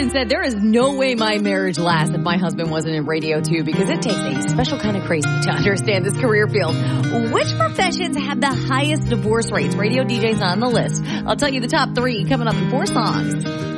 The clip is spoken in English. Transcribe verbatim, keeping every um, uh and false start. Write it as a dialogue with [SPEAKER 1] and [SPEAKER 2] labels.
[SPEAKER 1] Christian said, there is no way my marriage lasts if my husband wasn't in radio too, because it takes a special kind of crazy to understand this career field. Which professions have the highest divorce rates? Radio D J's on the list. I'll tell you the top three coming up in four songs.